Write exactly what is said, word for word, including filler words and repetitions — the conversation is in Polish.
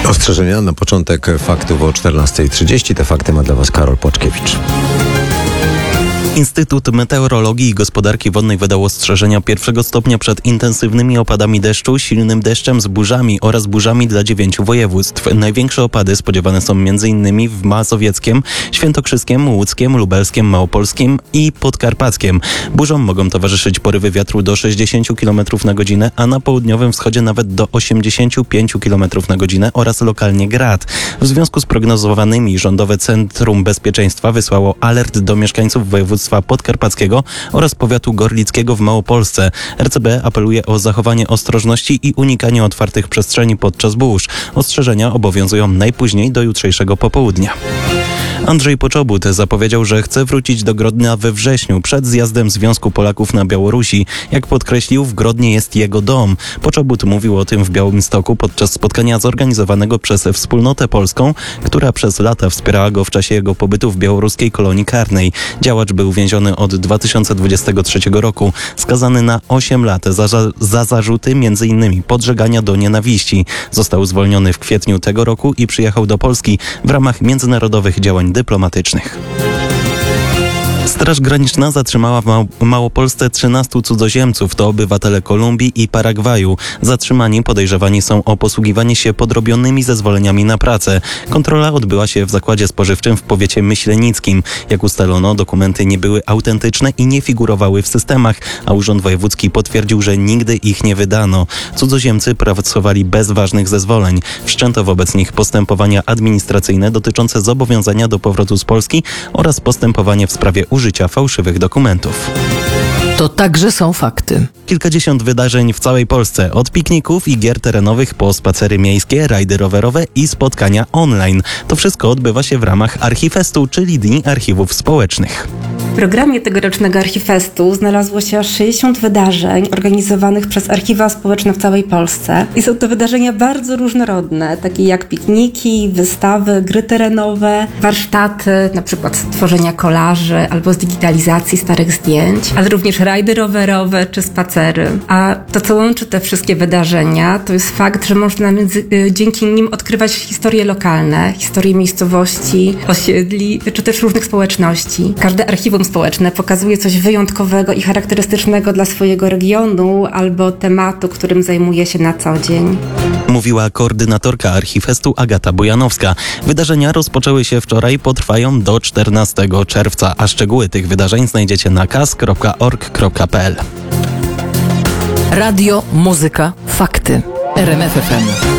Ostrzeżenia na początek faktów o czternasta trzydzieści. Te fakty ma dla Was Karol Płaczkiewicz. Instytut Meteorologii i Gospodarki Wodnej wydał ostrzeżenia pierwszego stopnia przed intensywnymi opadami deszczu, silnym deszczem z burzami oraz burzami dla dziewięciu województw. Największe opady spodziewane są m.in. w Mazowieckiem, Świętokrzyskiem, Łódzkiem, Lubelskiem, Małopolskim i Podkarpackiem. Burzom mogą towarzyszyć porywy wiatru do sześćdziesiąt kilometrów na godzinę, a na południowym wschodzie nawet do osiemdziesiąt pięć kilometrów na godzinę oraz lokalnie grad. W związku z prognozowanymi Rządowe Centrum Bezpieczeństwa wysłało alert do mieszkańców województwa podkarpackiego oraz powiatu gorlickiego w Małopolsce. R C B apeluje o zachowanie ostrożności i unikanie otwartych przestrzeni podczas burz. Ostrzeżenia obowiązują najpóźniej do jutrzejszego popołudnia. Andrzej Poczobut zapowiedział, że chce wrócić do Grodna we wrześniu przed zjazdem Związku Polaków na Białorusi. Jak podkreślił, w Grodnie jest jego dom. Poczobut mówił o tym w Białymstoku podczas spotkania zorganizowanego przez Wspólnotę Polską, która przez lata wspierała go w czasie jego pobytu w białoruskiej kolonii karnej. Działacz był więziony od dwa tysiące dwudziestego trzeciego roku, skazany na osiem lat za, za zarzuty m.in. podżegania do nienawiści. Został zwolniony w kwietniu tego roku i przyjechał do Polski w ramach międzynarodowych działań dyplomatycznych. Straż Graniczna zatrzymała w Mał- Małopolsce trzynastu cudzoziemców. To obywatele Kolumbii i Paragwaju. Zatrzymani podejrzewani są o posługiwanie się podrobionymi zezwoleniami na pracę. Kontrola odbyła się w zakładzie spożywczym w powiecie myślenickim. Jak ustalono, dokumenty nie były autentyczne i nie figurowały w systemach, a Urząd Wojewódzki potwierdził, że nigdy ich nie wydano. Cudzoziemcy pracowali bez ważnych zezwoleń. Wszczęto wobec nich postępowania administracyjne dotyczące zobowiązania do powrotu z Polski oraz postępowanie w sprawie użycia fałszywych dokumentów. To także są fakty. Kilkadziesiąt wydarzeń w całej Polsce. Od pikników i gier terenowych po spacery miejskie, rajdy rowerowe i spotkania online. To wszystko odbywa się w ramach Archifestu, czyli Dni Archiwów Społecznych. W programie tegorocznego Archifestu znalazło się aż sześćdziesiąt wydarzeń organizowanych przez archiwa społeczne w całej Polsce. I są to wydarzenia bardzo różnorodne, takie jak pikniki, wystawy, gry terenowe, warsztaty, na przykład tworzenia kolaży albo z digitalizacji starych zdjęć, ale również rajdy rowerowe czy spacery. A to, co łączy te wszystkie wydarzenia, to jest fakt, że można między, dzięki nim odkrywać historie lokalne, historie miejscowości, osiedli czy też różnych społeczności. Każde archiwum społeczne pokazuje coś wyjątkowego i charakterystycznego dla swojego regionu albo tematu, którym zajmuje się na co dzień. Mówiła koordynatorka Archifestu Agata Bojanowska. Wydarzenia rozpoczęły się wczoraj, potrwają do czternastego czerwca, a szczegóły tych wydarzeń znajdziecie na kas kropka org kropka p l. Radio, muzyka, fakty. R M F F M.